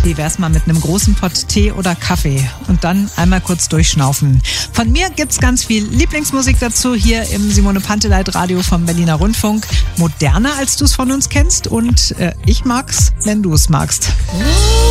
Wie wär's mal mit einem großen Pott Tee oder Kaffee und dann einmal kurz durchschnaufen. Von mir gibt's ganz viel Lieblingsmusik dazu hier im Simone Panteleit Radio vom Berliner Rundfunk. Moderner, als du es von uns kennst, und ich mag's, wenn du es magst.